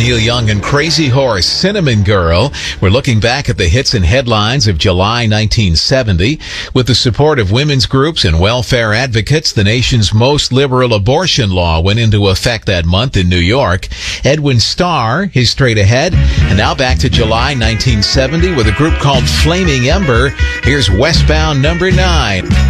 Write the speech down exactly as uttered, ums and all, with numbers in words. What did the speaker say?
Neil Young and Crazy Horse, Cinnamon Girl. We're looking back at the hits and headlines of July nineteen seventy. With the support of women's groups and welfare advocates, the nation's most liberal abortion law went into effect that month in New York. Edwin Starr, his Straight Ahead. And now back to July nineteen seventy with a group called Flaming Ember. Here's Westbound number nine.